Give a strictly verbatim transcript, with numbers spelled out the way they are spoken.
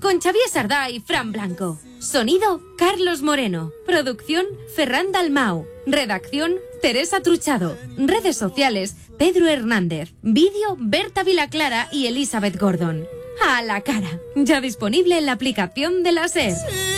con Xavier Sardá y Fran Blanco. Sonido, Carlos Moreno. Producción, Ferran Dalmau. Redacción, Teresa Truchado. Redes sociales, Pedro Hernández. Vídeo, Berta Vilaclara y Elizabeth Gordon. A la cara. Ya disponible en la aplicación de la SER.